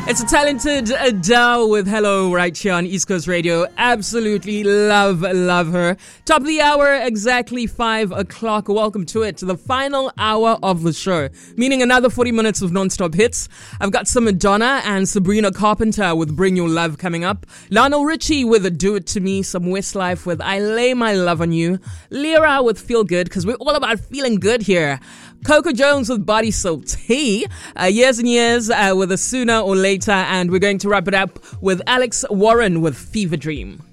It's a talented Adele with Hello right here on East Coast Radio. Absolutely love her. Top of the hour, exactly 5 o'clock. Welcome to it, to the final hour of the show, meaning another 40 minutes of non-stop hits. I've got some Madonna and Sabrina Carpenter with Bring Your Love coming up. Lionel Richie with Do It To Me. Some Westlife with I Lay My Love On You. Lyra with Feel Good, because we're all about feeling good here. Coco Jones with Body Soap Tea, Years and Years with a Sooner or Later, and we're going to wrap it up with Alex Warren with Fever Dream.